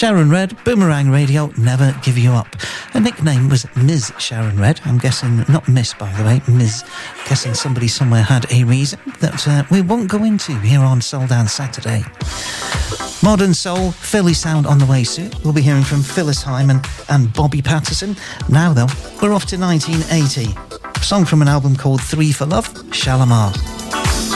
Sharon Red, Boomerang Radio, Never Give You Up. Her nickname was Ms. Sharon Red. I'm guessing, not Miss, by the way, Ms. Guessing somebody somewhere had a reason that we won't go into here on Soul Dance Saturday. Modern Soul, Philly Sound on the way soon. We'll be hearing from Phyllis Hyman and Bobby Patterson. Now, though, we're off to 1980. A song from an album called Three for Love, Shalamar.